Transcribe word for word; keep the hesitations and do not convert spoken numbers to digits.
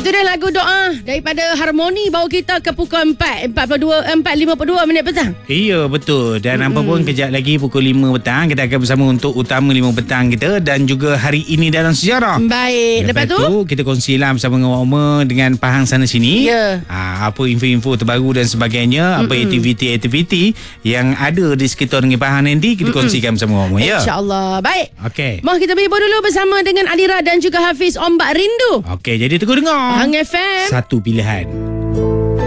Itu dia lagu doa daripada Harmoni bawa kita ke pukul empat empat puluh dua empat lima puluh dua minit petang. Iya, betul. Dan Mm-mm. apa pun kejap lagi pukul lima petang kita akan bersama untuk utama lima petang kita dan juga hari ini dalam sejarah. Baik. Lepas, Lepas tu, tu kita kongsilah bersama dengan Oma dengan Pahang sana sini. Ya. Ha, apa info-info terbaru dan sebagainya, Mm-mm. apa aktiviti-aktiviti yang ada di sekitar dengan Pahang nanti kita Mm-mm. kongsikan bersama Oma ya. InsyaAllah. Baik. Okey. Mau kita berhibur dulu bersama dengan Adira dan juga Hafiz Ombak Rindu. Okey, jadi tunggu dengar. Hang F M. Satu pilihan.